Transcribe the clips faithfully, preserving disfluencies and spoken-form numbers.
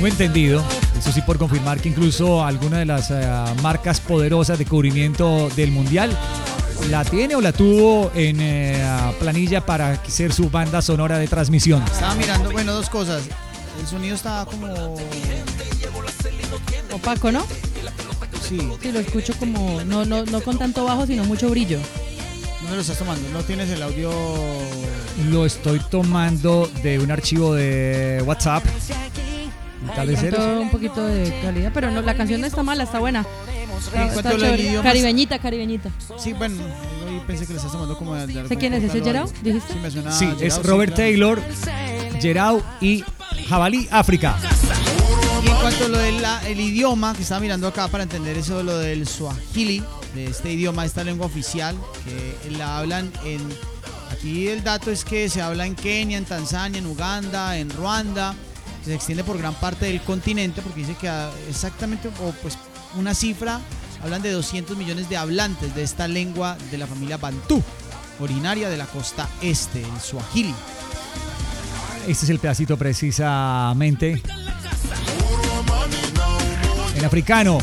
Tengo entendido, eso sí por confirmar, que incluso alguna de las uh, marcas poderosas de cubrimiento del Mundial la tiene o la tuvo en uh, planilla para ser su banda sonora de transmisión. Estaba mirando, bueno, dos cosas. El sonido estaba como opaco, ¿no? Sí. Sí, lo escucho como, no, no, no con tanto bajo, sino mucho brillo. ¿No me lo estás tomando? ¿No tienes el audio? Lo estoy tomando de un archivo de WhatsApp. Tal vez eres. Un poquito de calidad, pero no, la canción no está mala, está buena. En Está cuanto a los idiomas, caribeñita, caribeñita. Sí, bueno, yo pensé que le estás tomando como de, de ¿Sé quién es ese, Gerau? ¿Dijiste? Sí, me suena Sí, Gerau, es Robert sí, claro. Taylor, Gerau y Jabalí África. Y en cuanto a lo del el idioma, que estaba mirando acá para entender eso de lo del Swahili, de este idioma, esta lengua oficial, que la hablan en... Aquí el dato es que se habla en Kenia, en Tanzania, en Uganda, en Ruanda, se extiende por gran parte del continente, porque dice que exactamente, o pues una cifra, hablan de doscientos millones de hablantes de esta lengua de la familia Bantú, originaria de la costa este, el Swahili. Este es el pedacito precisamente en africano.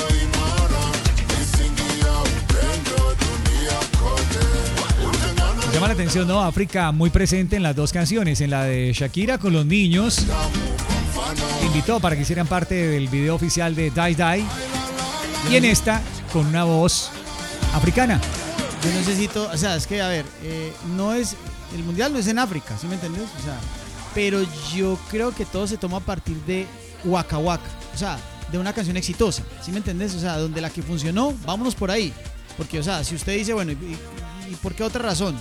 Llama la atención, ¿no? África muy presente en las dos canciones, en la de Shakira con los niños, que invitó para que hicieran parte del video oficial de Die Die, y en esta con una voz africana. Yo necesito, o sea, es que a ver, eh, no es, el mundial no es en África, ¿sí me entiendes? O sea, pero yo creo que todo se toma a partir de Waka Waka, o sea, de una canción exitosa, ¿sí me entiendes? O sea, donde la que funcionó, vámonos por ahí, porque, o sea, si usted dice, bueno, ¿y, y, y por qué otra razón?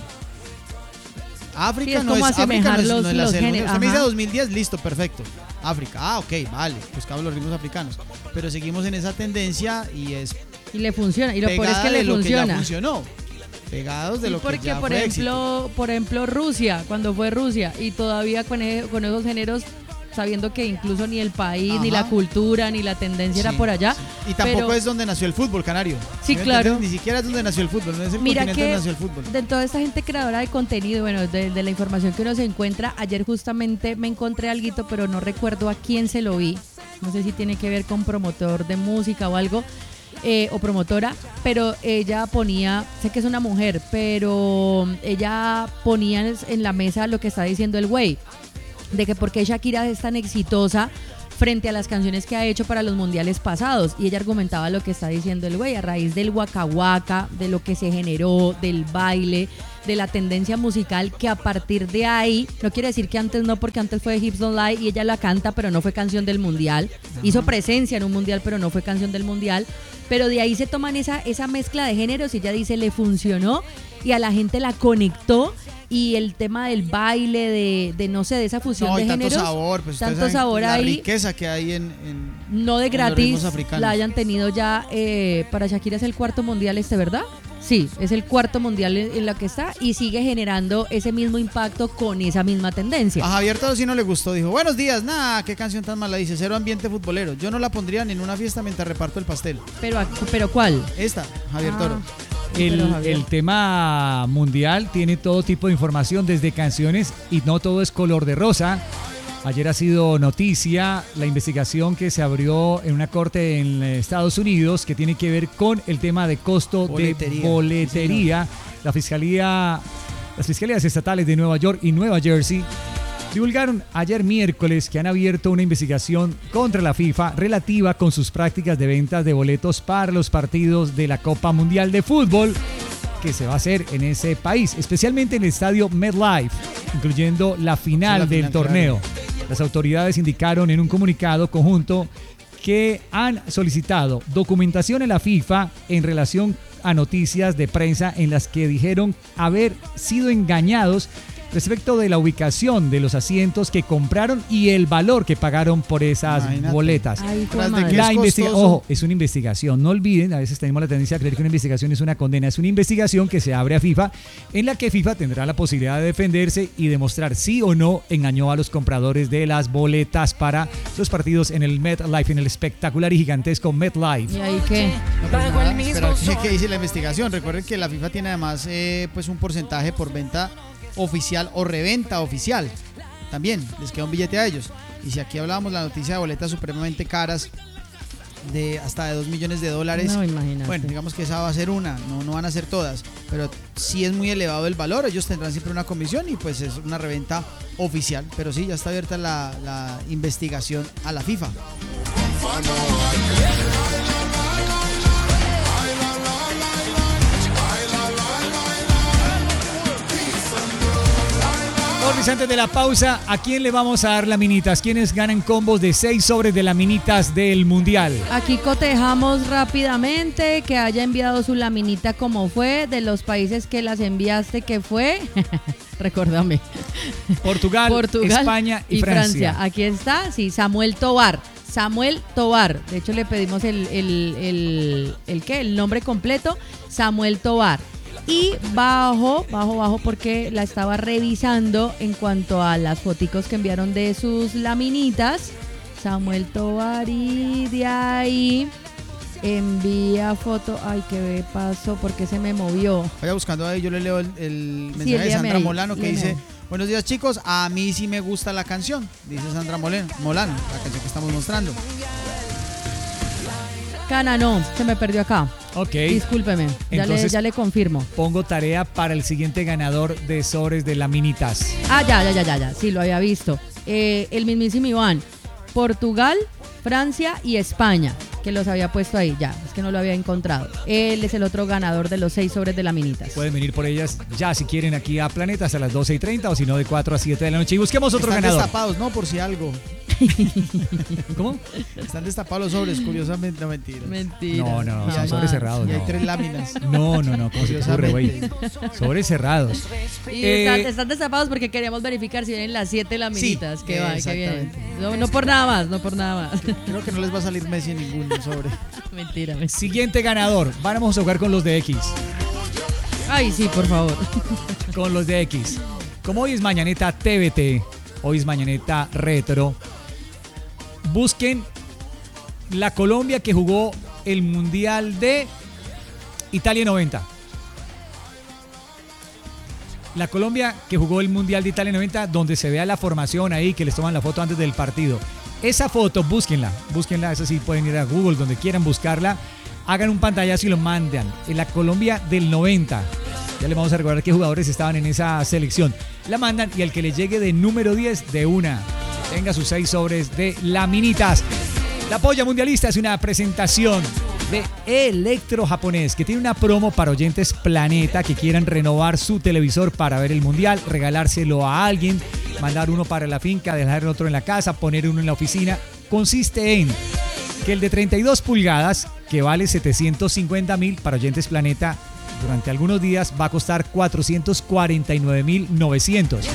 África sí, es no, es, África no es los, no es la los selva. géneros, Usted me dice ajá. dos mil diez, listo, perfecto. África, ah, ok, vale, buscamos los ritmos africanos. Pero seguimos en esa tendencia y es y le funciona, y lo peor es pegada que le de lo que ya funciona. funcionó. Pegados de Sí, lo que porque ya por fue ejemplo, éxito. por ejemplo Rusia, cuando fue Rusia y todavía con, e- con esos géneros, sabiendo que incluso ni el país, Ajá. ni la cultura, ni la tendencia Sí, era por allá. sí. Y tampoco pero, es donde nació el fútbol canario. Sí, ¿Me claro. entiendes? Ni siquiera es donde nació el fútbol, no es el Mira continente que donde nació el fútbol. de toda esta gente creadora de contenido, bueno, de, de la información que uno se encuentra, ayer justamente me encontré alguito, pero no recuerdo a quién se lo vi. No sé si tiene que ver con promotor de música o algo, eh, o promotora, pero ella ponía, sé que es una mujer, pero ella ponía en la mesa lo que está diciendo el güey, de que por qué Shakira es tan exitosa frente a las canciones que ha hecho para los mundiales pasados, y ella argumentaba lo que está diciendo el güey a raíz del waka waka, de lo que se generó, del baile, de la tendencia musical, que a partir de ahí, no quiere decir que antes no, porque antes fue Hips Don't Lie y ella la canta, pero no fue canción del mundial, uh-huh. Hizo presencia en un mundial, pero no fue canción del mundial, pero de ahí se toman esa, esa mezcla de géneros y ella dice, le funcionó y a la gente la conectó. Y el tema del baile, de, de no sé, de esa fusión no, de tanto géneros, sabor, pues tanto sabor la ahí, riqueza que hay en, en no de en gratis, los ritmos la hayan tenido ya, eh, para Shakira es el cuarto mundial este, ¿verdad? Sí, es el cuarto mundial en, en la que está y sigue generando ese mismo impacto con esa misma tendencia. A Javier Toro sí no le gustó, dijo, buenos días, nada, qué canción tan mala, dice, cero ambiente futbolero, yo no la pondría ni en una fiesta mientras reparto el pastel. Pero, pero ¿cuál? Esta, Javier ah. Toro. El, el tema mundial tiene todo tipo de información desde canciones y no todo es color de rosa. Ayer ha sido noticia la investigación que se abrió en una corte en Estados Unidos que tiene que ver con el tema de costo boletería. de boletería. Sí, la fiscalía, las fiscalías estatales de Nueva York y Nueva Jersey divulgaron ayer miércoles que han abierto una investigación contra la FIFA relativa con sus prácticas de ventas de boletos para los partidos de la Copa Mundial de Fútbol que se va a hacer en ese país, especialmente en el estadio MetLife, incluyendo la final, sí, la del final, torneo. Claro. Las autoridades indicaron en un comunicado conjunto que han solicitado documentación en la FIFA en relación a noticias de prensa en las que dijeron haber sido engañados respecto de la ubicación de los asientos que compraron y el valor que pagaron por esas Imagínate. boletas. Ay, la investiga- Ojo, es una investigación. No olviden, a veces tenemos la tendencia a creer que una investigación es una condena. Es una investigación que se abre a FIFA, en la que FIFA tendrá la posibilidad de defenderse y demostrar si o no engañó a los compradores de las boletas para los partidos en el MetLife, en el espectacular y gigantesco MetLife. ¿Y ahí qué? No, pues nada, pero ¿qué, ¿qué dice la investigación? Recuerden que la FIFA tiene además eh, pues un porcentaje por venta oficial o reventa oficial. También les queda un billete a ellos. Y si aquí hablábamos la noticia de boletas supremamente caras, de hasta de dos millones de dólares. No, imagínate. Bueno, digamos que esa va a ser una, no, no van a ser todas, pero sí es muy elevado el valor, ellos tendrán siempre una comisión y pues es una reventa oficial, pero sí, ya está abierta la, la investigación a la FIFA. Antes de la pausa, ¿a quién le vamos a dar laminitas? ¿Quiénes ganan combos de seis sobres de laminitas del Mundial? Aquí cotejamos rápidamente que haya enviado su laminita como fue, de los países que las enviaste que fue, recuérdame. Portugal, Portugal España y, y Francia. Francia. Aquí está, sí, Samuel Tobar. Samuel Tobar. De hecho, le pedimos el, el, el, el, ¿qué? El nombre completo, Samuel Tobar. Y bajo, bajo, bajo, porque la estaba revisando en cuanto a las foticos que enviaron de sus laminitas. Samuel Tobar, y de ahí envía foto. Ay, ¿qué pasó? ¿Por qué se me movió? Vaya buscando ahí, yo le leo el, el mensaje sí, de Sandra ahí, Molano que léame. dice: buenos días, chicos, a mí sí me gusta la canción, dice Sandra Molano, Molano, la canción que estamos mostrando. Cana, no, se me perdió acá. Ok. Discúlpeme, ya, Entonces, le, ya le confirmo. Pongo tarea para el siguiente ganador de sobres de laminitas. Ah, ya, ya, ya, ya, ya. Sí, lo había visto. Eh, el mismísimo Iván. Portugal, Francia y España, que los había puesto ahí. Ya, es que no lo había encontrado. Él es el otro ganador de los seis sobres de laminitas. Pueden venir por ellas ya si quieren aquí a Planetas a las doce y treinta o si no de cuatro a siete de la noche. Y busquemos otro Están ganador. destapados, ¿no? Por si algo. ¿Cómo? Están destapados los sobres, curiosamente, no mentira. Mentira. No, no, no, son jamás. sobres cerrados. Y hay No. tres láminas. No, no, no, ¿cómo se te ocurre, güey? Sobres cerrados. Y Eh, están, están destapados porque queríamos verificar si vienen las siete laminitas. Sí, que va, que vienen. exactamente. No, no por nada más, no por nada más. Creo que no les va a salir Messi en ningún sobre. Mentira, mentira. Siguiente ganador. Vamos a jugar con los de X. Ay, sí, por favor. Con los de X. Como hoy es Mañaneta T V T, hoy es Mañaneta Retro, busquen la Colombia que jugó el Mundial de Italia noventa. La Colombia que jugó el Mundial de Italia noventa, donde se vea la formación ahí, que les toman la foto antes del partido. Esa foto, búsquenla, búsquenla, esa sí pueden ir a Google, donde quieran buscarla. Hagan un pantallazo y lo mandan. En la Colombia del noventa. Ya les vamos a recordar qué jugadores estaban en esa selección. La mandan y al que le llegue de número diez, de una. Tenga sus seis sobres de laminitas. La Polla Mundialista es una presentación de Electro Japonés, que tiene una promo para oyentes Planeta que quieran renovar su televisor para ver el Mundial, regalárselo a alguien, mandar uno para la finca, dejar otro en la casa, poner uno en la oficina. Consiste en que el de treinta y dos pulgadas, que vale setecientos cincuenta mil para oyentes Planeta, durante algunos días va a costar cuatrocientos cuarenta y nueve mil novecientos.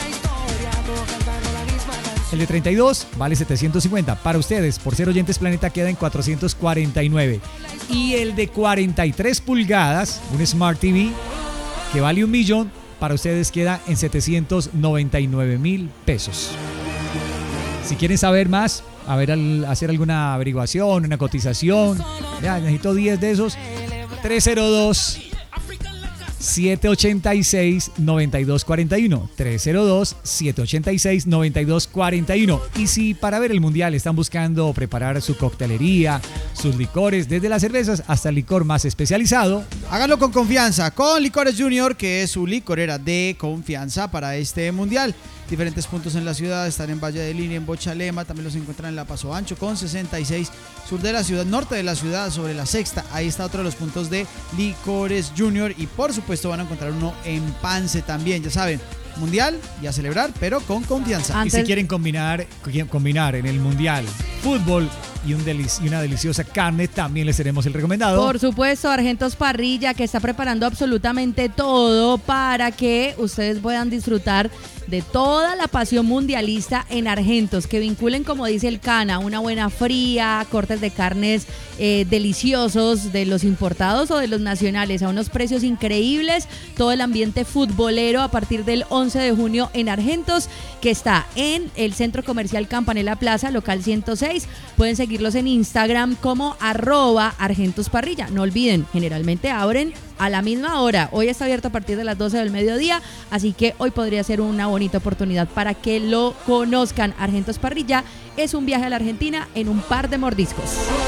El de treinta y dos vale setecientos cincuenta. Para ustedes, por ser oyentes Planeta, queda en cuatrocientos cuarenta y nueve. Y el de cuarenta y tres pulgadas, un Smart T V, que vale un millón, para ustedes queda en setecientos noventa y nueve mil pesos. Si quieren saber más, a ver, al, hacer alguna averiguación, una cotización, ya, necesito diez de esos. tres cero dos, siete ocho seis, nueve dos cuatro uno. tres cero dos, siete ocho seis, nueve dos cuatro uno. Y si para ver el Mundial están buscando preparar su coctelería, sus licores, desde las cervezas hasta el licor más especializado, háganlo con confianza, con Licores Junior, que es su licorera de confianza para este Mundial. Diferentes puntos en la ciudad, están en Valle de Línea, en Bochalema, también los encuentran en La Paso Ancho con sesenta y seis, sur de la ciudad, norte de la ciudad, sobre la Sexta. Ahí está otro de los puntos de Licores Junior, y por supuesto van a encontrar uno en Pance también, ya saben, Mundial y a celebrar, pero con confianza. Antes- y si quieren combinar, combinar en el Mundial fútbol y, un delic- y una deliciosa carne, también les seremos el recomendado. Por supuesto, Argentos Parrilla, que está preparando absolutamente todo para que ustedes puedan disfrutar de toda la pasión mundialista en Argentos, que vinculen, como dice el Cana, una buena fría, cortes de carnes eh, deliciosos de los importados o de los nacionales a unos precios increíbles, todo el ambiente futbolero a partir del once de junio en Argentos, que está en el Centro Comercial Campanella Plaza, local ciento seis. Pueden seguirlos en Instagram como arroba Argentos Parrilla. No olviden, generalmente abren a la misma hora. Hoy está abierto a partir de las doce del mediodía, así que hoy podría ser una bonita oportunidad para que lo conozcan. Argentos Parrilla es un viaje a la Argentina en un par de mordiscos.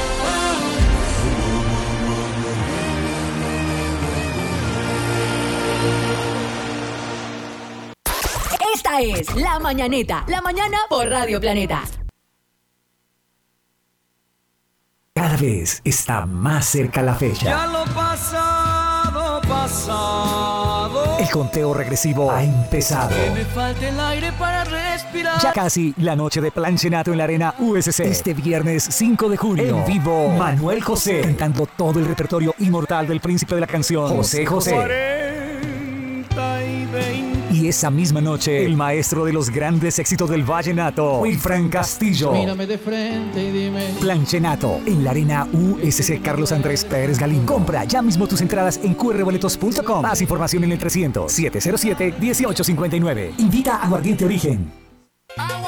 Esta es La Mañaneta, la mañana por Radio Planeta. Cada vez está más cerca la fecha. Ya lo pasado, pasado. El conteo regresivo ha empezado. Que me falte el aire para respirar. Ya casi la noche de Planchenato en la Arena U S C. Este viernes cinco de junio. En vivo, Manuel José. Cantando todo el repertorio inmortal del príncipe de la canción, José José. cuarenta y veinte. Y esa misma noche, el maestro de los grandes éxitos del vallenato, Wilfran Castillo. Mírame de frente y dime. Planchenato en la Arena U S C Carlos Andrés Pérez Galín. Compra ya mismo tus entradas en cu erre boletos punto com. Más información en el trescientos, setecientos siete, dieciocho cincuenta y nueve. Invita a Aguardiente Origen.